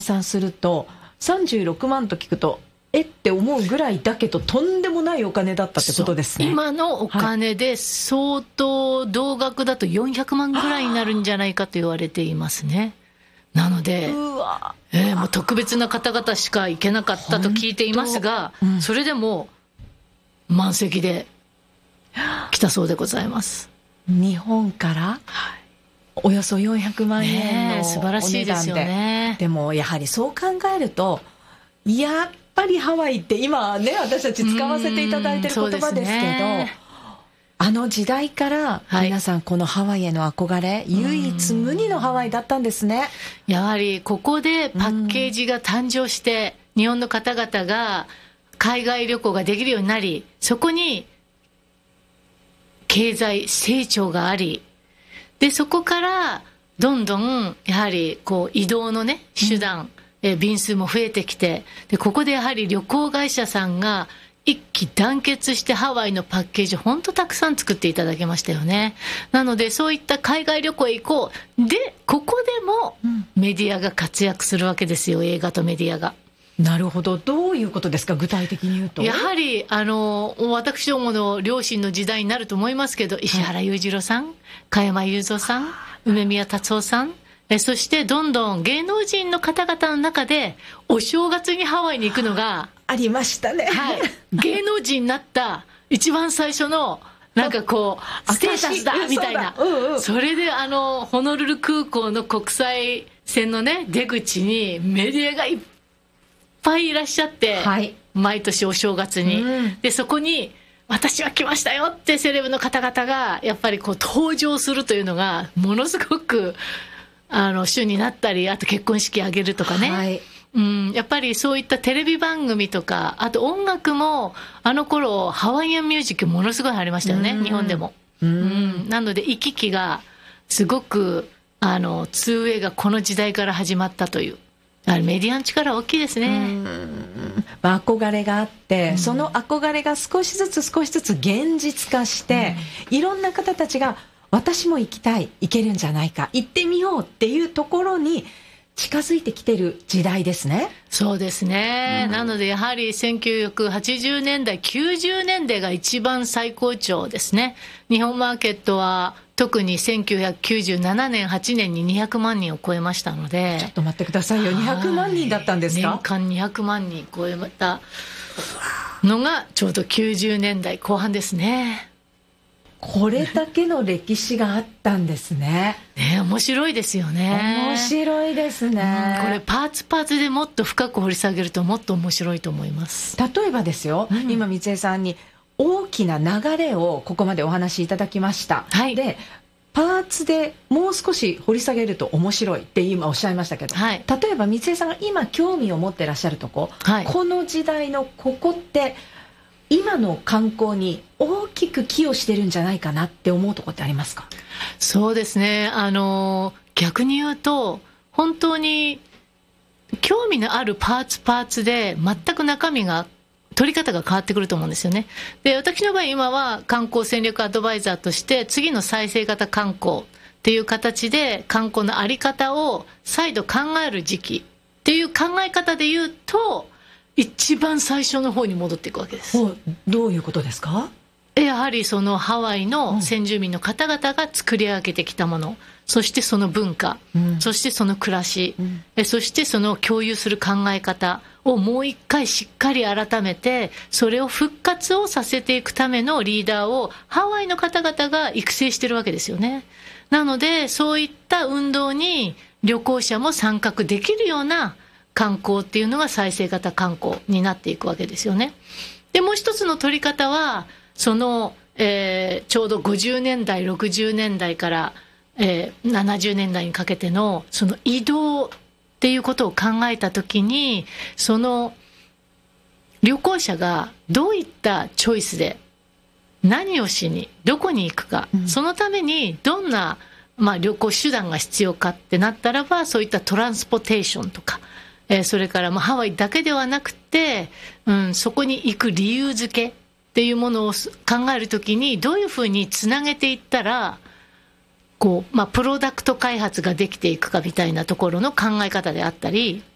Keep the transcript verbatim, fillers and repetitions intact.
算するとさんじゅうろくまんと聞くとえって思うぐらいだけど、とんでもないお金だったってことですね。 今のお金で相当同額だとよんひゃくまんぐらいになるんじゃないかと言われていますね。なので、 うわ、 えー、もう特別な方々しか行けなかったと聞いていますが、うん、それでも満席で来たそうでございます。 日本から、はい、およそよんひゃくまんえんのお値段で、 素晴らしいですよね。 でもやはりそう考えると、やっぱりハワイって今ね、私たち使わせていただいてる言葉ですけど、ね、あの時代から皆さんこのハワイへの憧れ、はい、唯一無二のハワイだったんですね。 やはりここでパッケージが誕生して、日本の方々が海外旅行ができるようになり、そこに経済成長があり、でそこからどんどんやはりこう移動のね手段、うん、え便数も増えてきて、でここでやはり旅行会社さんが一気団結してハワイのパッケージ本当たくさん作っていただきましたよね。なのでそういった海外旅行へ行こうで、ここでもメディアが活躍するわけですよ、映画とメディアが。 なるほど。どういうことですか、具体的に言うと。 やはりあの私どもの両親の時代になると思いますけど、石原裕次郎さん、はい、加山雄三さん、梅宮達夫さん、えそしてどんどん芸能人の方々の中でお正月にハワイに行くのがありましたね、 はい、芸能人になった一番最初のなんかこうステータスだみたいな、うんうん、それであのホノルル空港の国際線のね出口にメディアがいっぱいいらっしゃって、はい、毎年お正月に、うん、でそこに私は来ましたよってセレブの方々がやっぱりこう登場するというのがものすごくあの主になったり、あと結婚式挙げるとかね、はい、うん、やっぱりそういったテレビ番組とか、あと音楽もあの頃ハワイアンミュージックものすごいありましたよね、日本でも。うん、なので行き来がすごくあのツーウェイがこの時代から始まったという、メディアの力大きいですね。うん、 まあ、憧れがあって、うん、その憧れが少しずつ少しずつ現実化して、うん、いろんな方たちが私も行きたい、行けるんじゃないか、行ってみようっていうところに近づいてきてる時代ですね。 そうですね、うん、なのでやはりせんきゅうひゃくはちじゅうねんだいきゅうじゅうねんだいが一番最高潮ですね。日本マーケットは特にせんきゅうひゃくきゅうじゅうななねんはちねんににひゃくまんにんを超えましたので。 ちょっと待ってくださいよ、にひゃくまんにんだったんですか。 年間にひゃくまんにん超えたのがちょうどきゅうじゅうねんだいこう半ですね。 これだけの歴史があったんですね。 ね、面白いですよね。 面白いですね、 うん、これパーツパーツでもっと深く掘り下げるともっと面白いと思います。 例えばですよ、うん、今三江さんに大きな流れをここまでお話しいただきました、はい、でパーツでもう少し掘り下げると面白いって今おっしゃいましたけど、はい、例えば三江さんが今興味を持ってらっしゃるとこ、はい、この時代のここって今の観光に大きく寄与してるんじゃないかなって思うところってありますか。 そうですね、あの逆に言うと本当に興味のあるパーツパーツで全く中身が取り方が変わってくると思うんですよね。で、私の場合今は観光戦略アドバイザーとして次の再生型観光っていう形で観光の在り方を再度考える時期っていう考え方で言うと一番最初の方に戻っていくわけです。 どういうことですか。 やはりそのハワイの先住民の方々が作り上げてきたもの、うん、そしてその文化、うん、そしてその暮らし、うん、えそしてその共有する考え方をもう一回しっかり改めてそれを復活をさせていくためのリーダーをハワイの方々が育成してるわけですよね。なのでそういった運動に旅行者も参画できるような観光っていうのが再生型観光になっていくわけですよね。でもう一つの取り方はその、えー、ちょうどごじゅうねんだいろくじゅうねんだいから、えー、ななじゅうねんだいにかけてのその移動っていうことを考えたときに、その旅行者がどういったチョイスで何をしにどこに行くか、うん、そのためにどんな、まあ、旅行手段が必要かってなったらば、そういったトランスポテーションとか、えー、それからまあハワイだけではなくて、うん、そこに行く理由付けっていうものを考えるときにどういうふうにつなげていったらこう、まあ、プロダクト開発ができていくかみたいなところの考え方であったり、